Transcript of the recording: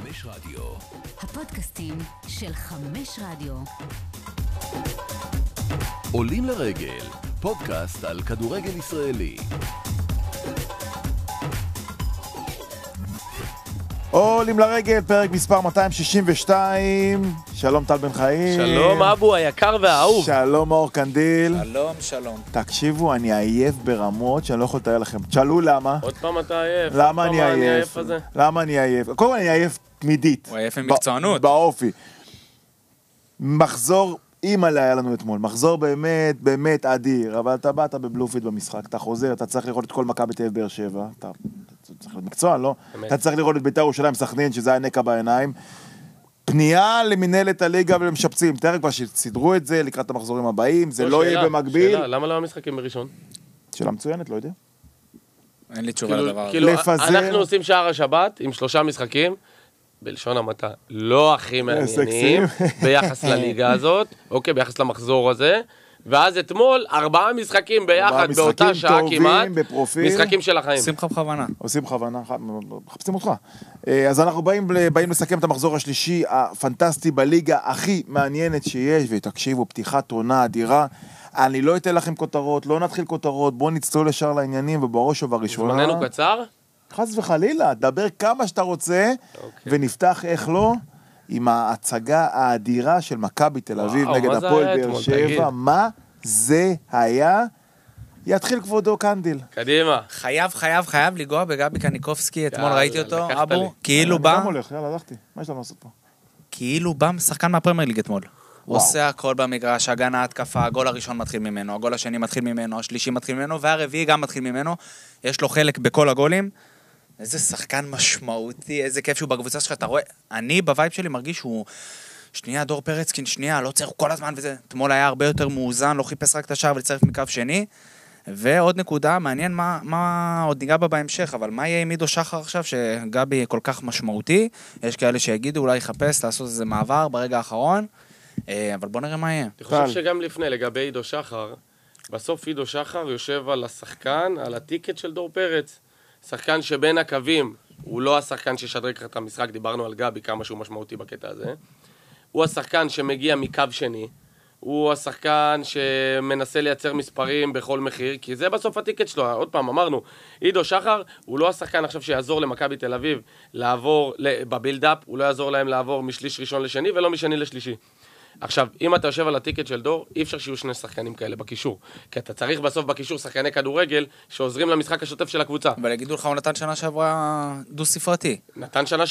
חמש רדיו. הפודקאסטים של חמש רדיו. עולים לרגל, פודקאסט על כדורגל ישראלי. עולים לרגל, פרק מספר 262. שלום טל בן חיים. שלום אבו היקר והאהוב. שלום אור קנדיל. שלום. תקשיבו, אני עייף ברמות שאני לא יכול לתאר לכם. תשאלו למה. עוד פעם אתה עייף. למה אני עייף? למה אני עייף? קודם כל אני עייף תמידית. הוא עייף עם מקצוענות. באופי. מחזור אימא'לה היה לנו אתמול. מחזור באמת, באמת אדיר. אבל אתה באת בבלומפילד במשחק. אתה חוזר, אתה צריך לראות את כל מכבי תל אביב באר שבע. אתה צריך להיות מקצוע, לא? אתה צריך לראות את בית"ר ירושלים סכנין, שזה היה נקע בעיניים. פנייה למנהלת הליגה ולמשפצים. תראה כבר שסידרו את זה לקראת המחזורים הבאים. זה לא יהיה במקביל. שאלה, למה לא המשחקים בראשון? שאלה מצוינת, לא יודע. אין לי תשובה לדבר הזה. כאילו, לפזר. אנחנו עושים שער השבת עם 3 משחקים, בלשון המעטה, לא הכי מעניינים ביחס לליגה הזאת, אוקיי, ביחס למחזור הזה, ואז אתמול 4 משחקים ביחד באותה שעה כמעט, משחקים של החיים. עושים לך בכוונה. עושים בכוונה, מחפשים אותך. אז אנחנו באים לסכם את המחזור השלישי הפנטסטי בליגה הכי מעניינת שיש, ותקשיבו, פתיחת עונה אדירה. אני לא אתן לכם כותרות, לא נתחיל כותרות, בואו נצטול ישר לעניינים, ובראש ובראשונה. זמננו קצר? חס וחלילה, דבר כמה שאתה רוצה, ונפתח איך לא, עם ההצגה האדירה של מכבי תל אביב נגד הפועל באר שבע. מה זה היה? יתחיל כבודו קנדיל. קדימה. חייב לגוע בגבי קניקובסקי, אתמול ראיתי אותו, לקחת לי. אבו, כאילו אני בא, גם הולך, יאללה, הלכתי. מה יש לנו לעשות פה? כאילו בא שחקן מהפרמייר ליג אתמול. הוא עושה הכל במגרש, הגנה, התקפה, הגול הראשון מתחיל ממנו, הגול השני מתחיל ממנו, השלישי מתחיל ממנו, והרביעי גם מתחיל ממנו. יש לו חלק בכל הגולים. איזה שחקן משמעותי, איזה כיף שהוא בקבוצה שלך, אתה רואה, אני בווייב שלי מרגיש שהוא, שנייה, דור פרצקין, שנייה, לא צריך כל הזמן וזה, אתמול היה הרבה יותר מאוזן, לא חיפש רק את השער ולצרף מקו שני, ועוד נקודה, מעניין מה עוד ניגע בה בהמשך, אבל מה יהיה עם עידו שחר עכשיו, שגבי כל כך משמעותי, יש כאלה שיגידו, אולי יחפש, לעשות איזה מעבר ברגע האחרון, אבל בוא נראה מה יהיה. אני חושב שגם לפני, לגבי עידו שחר, בסוף עידו שחר יושב על השחקן, על הטיקט של דור פרץ, שחקן שבין הקווים, הוא לא השחקן ששדרג את המשחק, דיברנו על גבי כמה שהוא משמעותי בקטע הזה, הוא השחקן שמגיע מקו שני, הוא השחקן שמנסה לייצר מספרים בכל מחיר, כי זה בסוף הטיקט שלו. עוד פעם אמרנו, עידו שחר הוא לא השחקן עכשיו שיעזור למכבי תל אביב לעבור בבילדאפ, הוא לא יעזור להם לעבור משליש ראשון לשני ולא משני לשלישי. עכשיו, אם אתה יושב על הטיקט של דור, אי אפשר שיהיו 2 שחקנים כאלה בקישור. כי אתה צריך בסוף בקישור שחקני כדורגל שעוזרים למשחק השוטף של הקבוצה. אבל יגידו לך, הוא נתן שנה שעברה דו ספרתי. נתן שנה